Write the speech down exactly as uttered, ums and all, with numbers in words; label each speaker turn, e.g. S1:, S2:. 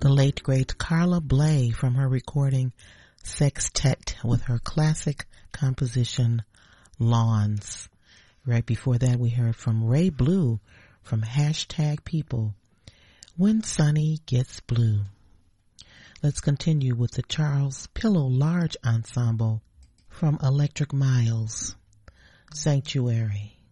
S1: the late great Carla Bley from her recording Sextet with her classic composition Lawns. Right before that we heard from Ray Blue from Hashtag People, When Sunny Gets Blue. Let's continue with the Charles Pillow Large Ensemble from Electric Miles, Sanctuary.